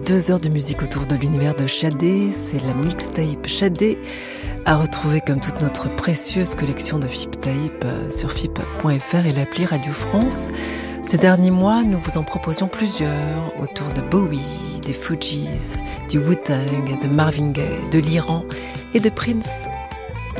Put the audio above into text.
2 heures de musique autour de l'univers de Shadé. C'est la mixtape Shadé, à retrouver comme toute notre précieuse collection de FIP-tape sur FIP.fr et l'appli Radio France. Ces derniers mois, nous vous en proposions plusieurs autour de Bowie, des Fugees, du Wu-Tang, de Marvin Gaye, de l'Iran et de Prince.